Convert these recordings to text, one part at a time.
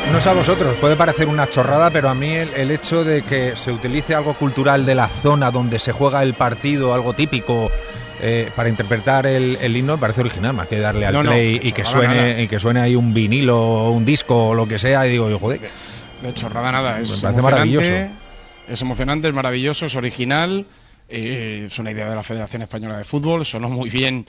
No sé a vosotros, puede parecer una chorrada, pero a mí el hecho de que se utilice algo cultural de la zona donde se juega el partido, algo típico, para interpretar el himno, me parece original, más que darle al play y que suene ahí un vinilo o un disco o lo que sea, y digo, joder. De chorrada nada, me parece maravilloso. Es emocionante, es maravilloso, es original, es una idea de la Federación Española de Fútbol, sonó muy bien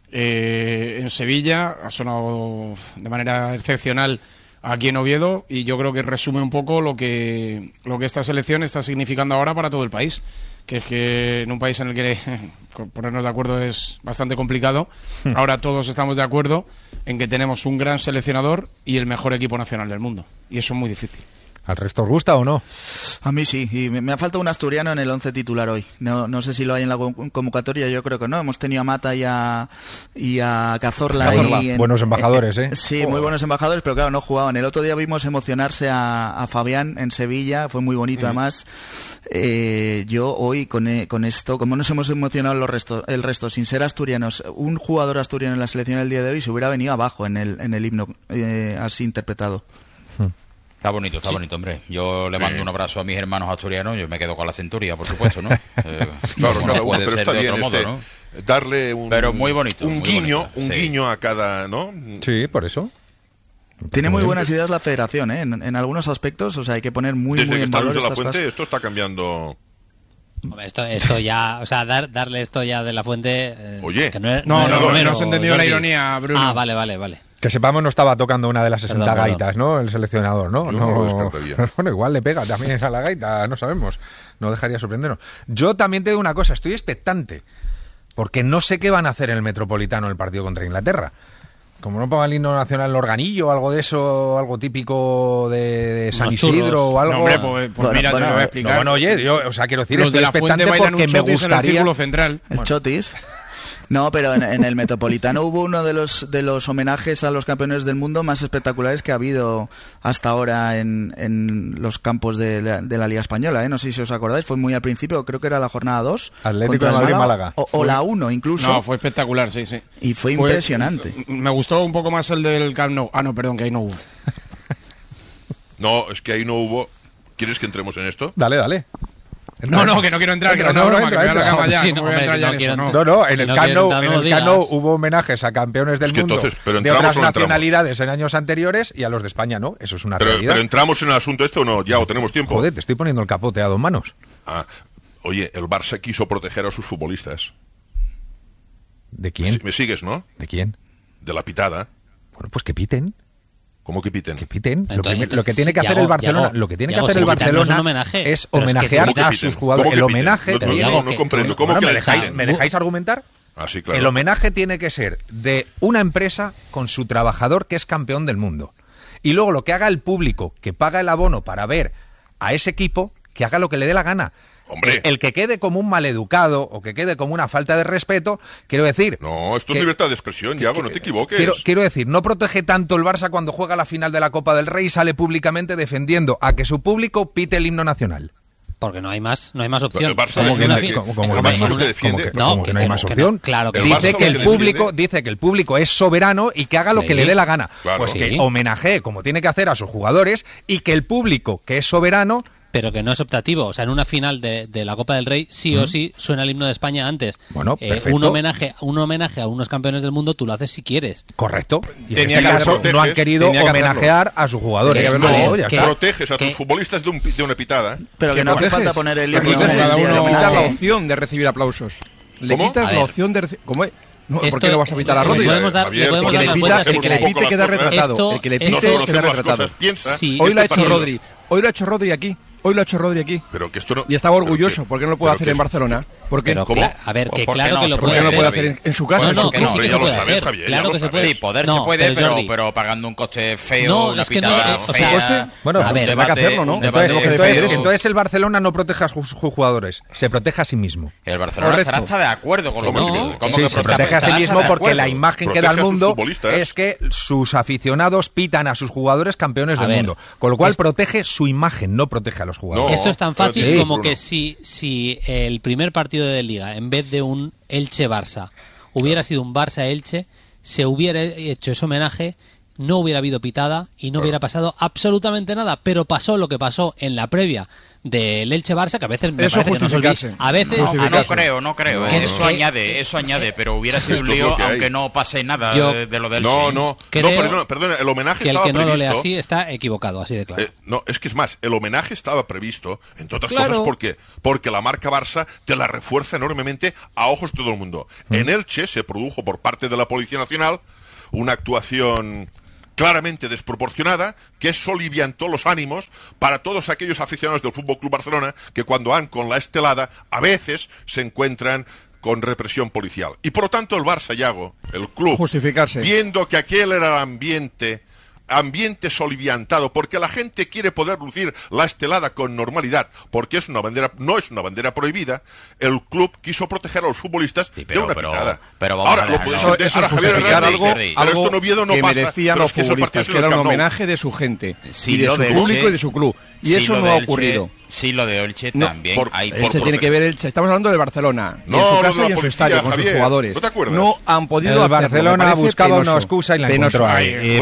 en Sevilla, ha sonado de manera excepcional aquí en Oviedo, y yo creo que resume un poco lo que esta selección está significando ahora para todo el país, que es que en un país en el que ponernos de acuerdo es bastante complicado, ahora todos estamos de acuerdo en que tenemos un gran seleccionador y el mejor equipo nacional del mundo, y eso es muy difícil. ¿Al resto os gusta o no? A mí sí, y me ha faltado un asturiano en el 11 titular hoy. No sé si lo hay en la convocatoria, yo creo que no. Hemos tenido a Mata y a Cazorla. Ahí buenos embajadores, ¿eh? Sí, muy buenos embajadores, pero claro, no jugaban. El otro día vimos emocionarse a Fabián en Sevilla, fue muy bonito además. Yo hoy con esto, como nos hemos emocionado el resto, sin ser asturianos, un jugador asturiano en la selección el día de hoy se hubiera venido abajo en el himno así interpretado. Está bonito, hombre. Yo le mando un abrazo a mis hermanos asturianos. Yo me quedo con la centuria, por supuesto, ¿no? Claro, cada uno, pero está bien modo, ¿no? Darle pero muy bonito, un guiño a cada, ¿no? Sí, por eso. Tiene muy buenas ideas la Federación, ¿eh? En algunos aspectos, o sea, hay que poner muy en valor. Desde que está Luis de la Fuente, esto está cambiando. Esto ya, o sea, darle esto ya de la Fuente. Oye, que no has entendido la ironía, Bruno. Ah, vale. Que sepamos, no estaba tocando una de las 60 gaitas, ¿no? El seleccionador, ¿no? No. Bueno, igual le pega también a la gaita, no sabemos. No dejaría sorprendernos. Yo también te digo una cosa, estoy expectante, porque no sé qué van a hacer en el Metropolitano el partido contra Inglaterra. Como no ponga el himno nacional en el organillo o algo de eso, algo típico de San Isidro o algo. No, hombre, pues mira, te lo voy a explicar. Bueno, oye, yo, o sea, quiero decir, estoy expectante porque me gustaría. El chotis. No, pero en el Metropolitano hubo uno de los homenajes a los campeones del mundo más espectaculares que ha habido hasta ahora en los campos de la Liga Española, ¿eh? No sé si os acordáis, fue muy al principio, creo que era la jornada 2. Atlético de Madrid-Málaga. O la 1 incluso. No, fue espectacular, sí. Y fue impresionante. Me gustó un poco más el del Camp Nou. Ah, no, perdón, que ahí no hubo. No, es que ahí no hubo. ¿Quieres que entremos en esto? Dale. No, que no quiero entrar, que no, broma, que me voy a la cama ya. No, en el Camp Nou hubo homenajes a campeones del mundo de otras nacionalidades en años anteriores y a los de España no, eso es una realidad. ¿Pero entramos en el asunto este o no? ¿Ya o tenemos tiempo? Joder, te estoy poniendo el capote a 2 manos. Oye, el Barça quiso proteger a sus futbolistas. ¿De quién? ¿Me sigues, no? ¿De quién? De la pitada. Bueno, pues que piten. ¿Cómo que piten? Que piten. Lo que tiene que hacer el Barcelona, es homenajear a sus jugadores. El homenaje. No comprendo. ¿Cómo que ¿Me dejáis argumentar? Sí, claro. El homenaje tiene que ser de una empresa con su trabajador que es campeón del mundo. Y luego lo que haga el público, que paga el abono para ver a ese equipo, que haga lo que le dé la gana. Hombre. El que quede como un maleducado o que quede como una falta de respeto, quiero decir... No, esto es libertad de expresión, Yago, no te equivoques. Quiero decir, no protege tanto el Barça cuando juega la final de la Copa del Rey y sale públicamente defendiendo a que su público pite el himno nacional. Porque no hay más opción. ¿Cómo que no hay más opción? Claro que dice que el público es soberano y que haga lo que le dé la gana. Claro. Pues que homenajee como tiene que hacer a sus jugadores y que el público que es soberano... Pero que no es optativo. O sea, en una final de la Copa del Rey, sí o sí, suena el himno de España antes. Bueno, perfecto. Un homenaje a unos campeones del mundo, tú lo haces si quieres. Correcto. Y en este caso no han querido homenajear a sus jugadores. Proteges a tus futbolistas de una pitada. Pero que no hace falta poner el himno. Le quitas la opción de recibir aplausos. Le quitas la opción de recibir... ¿Cómo es? No, ¿por qué no vas a pitar a Rodri? El que le pite queda retratado. El que le pite queda retratado. Hoy lo ha hecho Rodri. Hoy lo ha hecho Rodri aquí. Pero que esto no... Y estaba orgulloso. ¿Por qué no lo puede hacer en Barcelona? ¿Por qué? A ver, que claro que lo puede hacer. ¿Por qué no lo puede hacer en su casa? No, ya lo sabes, Javier. Claro que se puede. Sí, poder se puede, pero pagando un coste feo, una pitada fea. Bueno, a ver, tendrá que hacerlo, ¿no? Entonces el Barcelona no protege a sus jugadores, se protege a sí mismo. El Barcelona estará hasta de acuerdo con lo que se protege a sí mismo porque la imagen que da al mundo es que sus aficionados pitan a sus jugadores campeones del mundo. Con lo cual protege su imagen, no protege a los jugadores. Esto es tan fácil como que si el primer partido de Liga, en vez de un Elche-Barça, hubiera sido un Barça-Elche, se hubiera hecho ese homenaje no hubiera habido pitada y no hubiera pasado absolutamente nada, pero pasó lo que pasó en la previa del Elche-Barça, que a veces me parece que no a veces no creo. Eso añade, pero hubiera sido un lío aunque no pase nada de lo del Elche. Perdona, el homenaje estaba previsto. El que no lo lea así está equivocado, así de claro. No, es que es más, el homenaje estaba previsto, entre otras cosas, porque la marca Barça te la refuerza enormemente a ojos de todo el mundo. En Elche se produjo por parte de la Policía Nacional una actuación claramente desproporcionada, que soliviantó los ánimos para todos aquellos aficionados del Fútbol Club Barcelona que cuando van con la estelada a veces se encuentran con represión policial. Y por lo tanto el Barça, Yago, el club, viendo que aquel era el ambiente soliviantado, porque la gente quiere poder lucir la estelada con normalidad, porque es una bandera, no es una bandera prohibida, el club quiso proteger a los futbolistas de una pitada. Pero vamos ahora lo puedes entender, ahora Javier Hernández, esto en Oviedo no que pasa, merecían los futbolistas, que era un homenaje de su gente, y de su público y de su club. Y eso no ha ocurrido. Sí, lo de Elche también. Elche tiene que ver Elche. Estamos hablando del Barcelona. En su casa y en su estadio, con sus jugadores. ¿No te acuerdas? No han podido el Barcelona buscaba una excusa y la encontró ahí.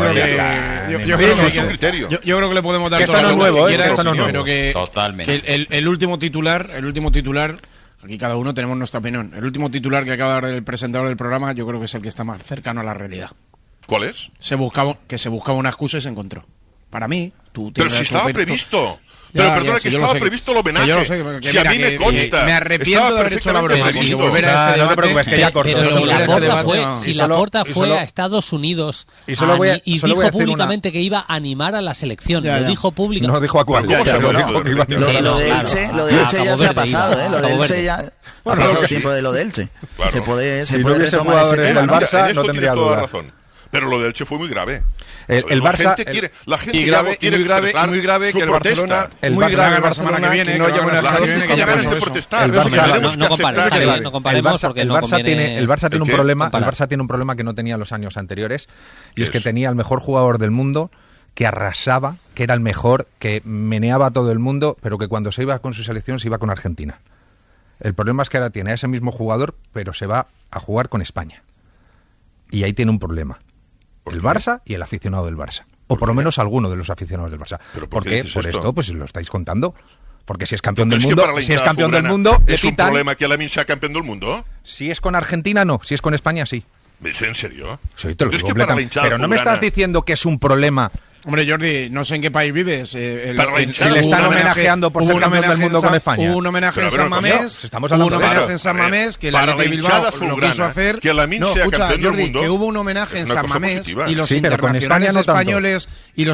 Yo creo que le podemos dar todo lo nuevo, pero que el último titular, aquí cada uno tenemos nuestra opinión. El último titular que acaba de dar el presentador del programa, yo creo que es el que está más cercano a la realidad. ¿Cuál es? Se buscaba una excusa y se encontró. Para mí, pero si estaba previsto. Pero perdona, que estaba previsto el homenaje. Si a mí me consta. Me arrepiento de haber hecho la broma. Si volver a este debate, no que ya cortó. Si Laporta fue a Estados Unidos y dijo públicamente que iba a animar a la selección, lo dijo públicamente. No dijo a cuál. Lo de Elche ya se ha pasado, Lo de Elche ya ha pasado tiempo de lo de Elche. Se puede retomar ese tema, ¿no? Barça no tendría duda. Pero lo de Elche fue muy grave. El Barça la gente quiere muy grave que el Barcelona, que no haya manejado de protestar. No comparemos porque el Barça tiene un problema que no tenía los años anteriores, y es que tenía el mejor jugador del mundo, que arrasaba, que era el mejor, que meneaba a todo el mundo, pero que cuando se iba con su selección se iba con Argentina. El problema es que ahora tiene a ese mismo jugador, pero se va a jugar con España. Y ahí tiene un problema. El Barça y el aficionado del Barça. O por lo menos alguno de los aficionados del Barça. ¿Por qué? Por esto, pues lo estáis contando. Porque si es campeón del mundo, le ¿es un problema que Lamine sea campeón del mundo? Si es con Argentina, no. Si es con España, sí. ¿Es en serio? Sí, te lo digo completamente. Pero no me estás diciendo que es un problema. Hombre, Jordi, no sé en qué país vives. Si le están homenajeando por ser campeón del mundo con España. Hubo un homenaje en San Mamés. Hubo un homenaje en San Mamés que la de Bilbao lo quiso hacer. Que Lamine sea campeón del mundo. Que hubo un homenaje en San Mamés y los internacionales españoles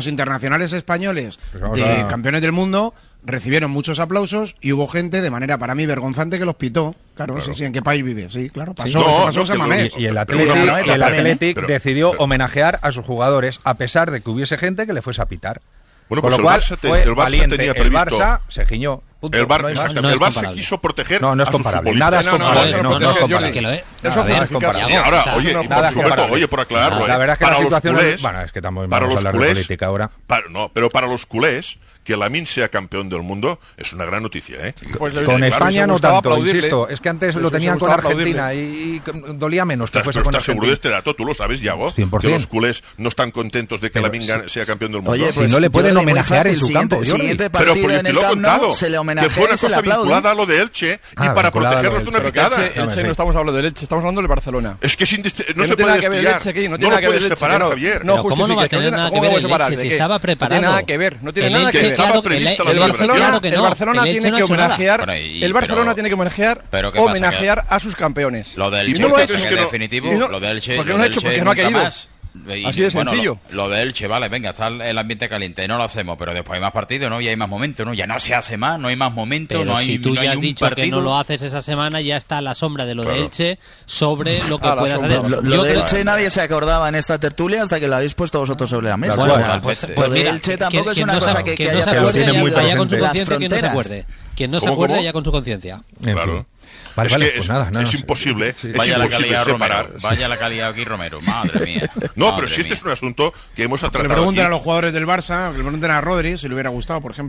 de campeones del mundo recibieron muchos aplausos y hubo gente de manera para mí vergonzante que los pitó. Claro. Sí, ¿en qué país vive? Sí, claro, pasó en San Mamés. Y el Athletic decidió homenajear a sus jugadores a pesar de que hubiese gente que le fuese a pitar. Bueno, con pues lo cual el Barça tenía previsto. El Barça se giñó. El Barça quiso proteger no es comparable. Nada es comparable. No es comparable. Eso es comparable. Ahora, oye, y por supuesto, por aclararlo, la verdad es que la situación es... Bueno, es que también vamos a hablar de política ahora. Pero para los culés, que Lamine sea campeón del mundo es una gran noticia, ¿eh? Pues con España no tanto, insisto. Es que antes lo tenían con Argentina y dolía menos que fuese con Argentina. ¿Estás seguro de este dato? ¿Tú lo sabes, Yago? 100%. Que los culés no están contentos de que Lamine sea campeón del mundo. Oye, si no le pueden homenajear en su campo, pero porque te lo he contado. Que fue una cosa vinculada a lo de Elche y para protegerlos de una picada. Elche no estamos hablando del Elche, estamos hablando del Barcelona. Es que no se puede desviar. No lo puedes separar, Javier. ¿Cómo no va a tener nada que ver el Elche si estaba preparado? No tiene nada que ver. No tiene nada que ver. Estaba prevista la el Barcelona tiene que homenajear. El Barcelona tiene que homenajear a sus campeones. Lo del Elche, en definitivo, lo del Elche. Porque no lo ha hecho, porque no ha querido. Así de sencillo. Lo de Elche, vale, venga, está el ambiente caliente, no lo hacemos, pero después hay más partidos, ¿no? Y hay más momentos, ¿no? Ya no se hace más, no hay más momentos, pero no hay si tú no ya hay has dicho partido. Que no lo haces esa semana, ya está a la sombra de lo de Elche sobre lo que puedas hacer. Lo de Elche nadie se acordaba en esta tertulia hasta que lo habéis puesto vosotros sobre la mesa. Pues mira, Elche tampoco es una cosa que haya trascendido las fronteras. Quien no se acuerde ya con su conciencia. Claro. Vale, pues nada, es imposible. Vaya la calidad Romero. Vaya la calidad aquí Romero. Madre mía. No, pero si este es un asunto que hemos tratado. Le pregunten a los jugadores del Barça, que le pregunten a Rodri si le hubiera gustado, por ejemplo.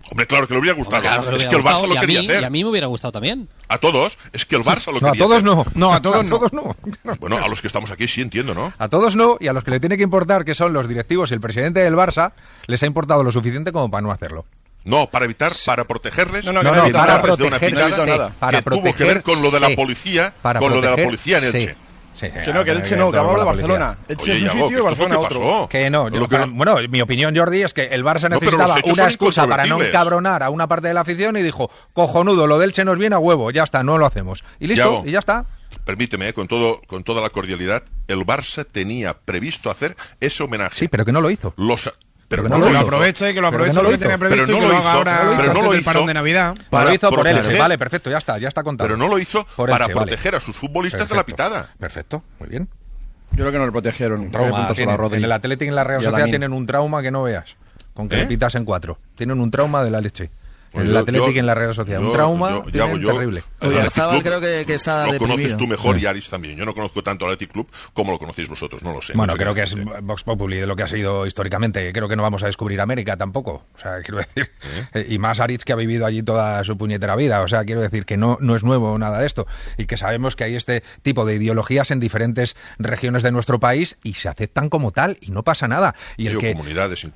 Hombre, claro que le hubiera gustado. Es que el Barça lo quería hacer. Y a mí me hubiera gustado también. A todos. Es que el Barça lo quería hacer. A todos no. No, a todos no. Bueno, a los que estamos aquí sí entiendo, ¿no? A todos no, y a los que le tiene que importar, que son los directivos y el presidente del Barça, les ha importado lo suficiente como para no hacerlo. No, para protegerles. Para protegerles. Que tuvo que ver con lo de la policía, en Elche. Sí, que Elche no, que hablamos de Barcelona. Elche es un sitio y Barcelona otro. Que no. Bueno, mi opinión, Jordi, es que el Barça necesitaba una excusa para no encabronar a una parte de la afición y dijo, cojonudo, lo del Elche nos viene a huevo, ya está, no lo hacemos. Y listo, y ya está. Permíteme, con toda la cordialidad, el Barça tenía previsto hacer ese homenaje. Sí, pero que no lo hizo. Pero que no lo aproveche, que lo tenía previsto y que lo haga ahora antes del parón de Navidad. Lo hizo por Elche, vale, perfecto, ya está contado. Pero no lo hizo para proteger a sus futbolistas de la pitada. Perfecto, muy bien. Yo creo que no le protegieron. Un trauma en el Athletic y en la Real Sociedad tienen un trauma que no veas, con que le pitas en 4. Tienen un trauma de la leche. En el Athletic y en la Real Sociedad. Un trauma terrible. Oyarzabal creo que está lo deprimido. Conoces tú mejor y Aris también. Yo no conozco tanto al Athletic Club como lo conocéis vosotros, no lo sé. Bueno, creo que es Vox Populi de lo que ha sido históricamente. Creo que no vamos a descubrir América tampoco. O sea, quiero decir... Y más Aris, que ha vivido allí toda su puñetera vida. O sea, quiero decir que no es nuevo nada de esto. Y que sabemos que hay este tipo de ideologías en diferentes regiones de nuestro país y se aceptan como tal y no pasa nada. Y comunidades incluso.